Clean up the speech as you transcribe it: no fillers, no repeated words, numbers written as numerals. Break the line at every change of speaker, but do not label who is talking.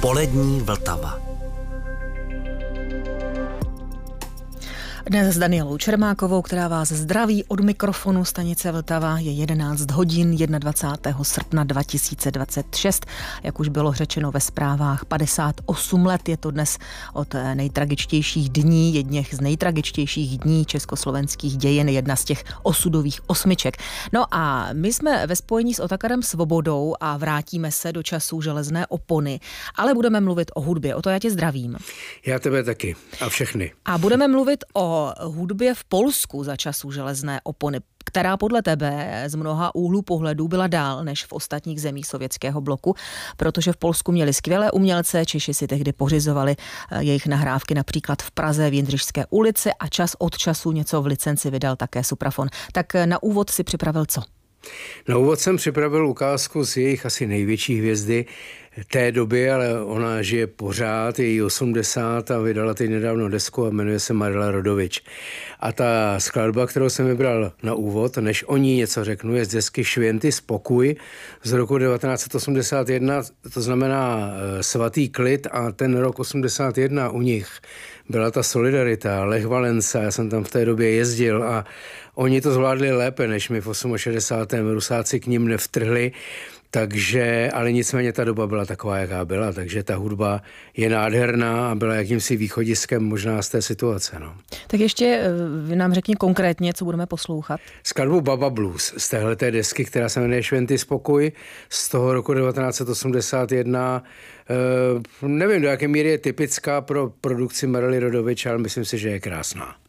Polední Vltava.
Dnes s Danielou Čermákovou, která vás zdraví od mikrofonu stanice Vltava. Je 11 hodin 21. srpna 2026. Jak už bylo řečeno ve zprávách, 58 let je to dnes od nejtragičtějších dní, jedněch z nejtragičtějších dní československých dějin, jedna z těch osudových osmiček. No a my jsme ve spojení s Otakarem Svobodou a vrátíme se do časů železné opony, ale budeme mluvit o hudbě. O to já tě zdravím.
Já tebe taky a všechny.
A budeme mluvit o hudbě v Polsku za časů železné opony, která podle tebe z mnoha úhlů pohledů byla dál než v ostatních zemích sovětského bloku, protože v Polsku měli skvělé umělce, Češi si tehdy pořizovali jejich nahrávky například v Praze v Jindřišské ulici a čas od času něco v licenci vydal také Suprafon. Tak na úvod si připravil co?
Na úvod jsem připravil ukázku z jejich asi největší hvězdy té doby, ale ona žije pořád, je jí 80 a vydala teď nedávno desku a jmenuje se Marela Rodovič. A ta skladba, kterou jsem vybral na úvod, než o ní něco řeknu, je z desky Švěnty spokoj z roku 1981, to znamená Svatý klid, a ten rok 81 u nich byla ta solidarita, Lech Valensa, já jsem tam v té době jezdil a oni to zvládli lépe než my v 68. Rusáci k ním nevtrhli. Takže, ale nicméně ta doba byla taková, jaká byla, takže ta hudba je nádherná a byla jakýmsi východiskem možná z té situace. No.
Tak ještě nám řekni konkrétně, co budeme poslouchat.
Skladbu Baba Blues z téhleté desky, která se jmenuje Šventy spokoj, z toho roku 1981. Nevím, do jaké míry je typická pro produkci Marely Rodovič, ale myslím si, že je krásná.